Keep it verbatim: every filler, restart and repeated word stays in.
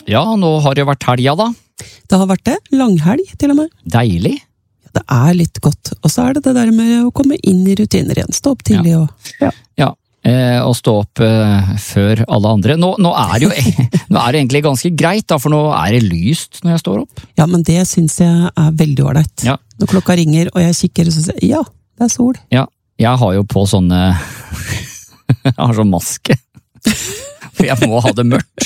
Ja, nå har det vært helga da. Det har vært det. Langhelg, til og med. Deilig. Det er litt godt. Og så er det det der med å komme inn i rutiner igjen. Stå opp tidlig Ja. og... Ja. Ja, eh, å stå opp eh, før alle andre. Nå, nå, er det jo, nå er det egentlig ganske greit, da, for nå er det lyst når jeg står opp. Ja, men det synes jeg er veldig ordentlig. Ja. Når klokka ringer, og jeg kikker, så sier jeg, ja, det er sol. Ja, jeg har jo på sånne... jeg har sånn maske. For jeg må ha det mørkt.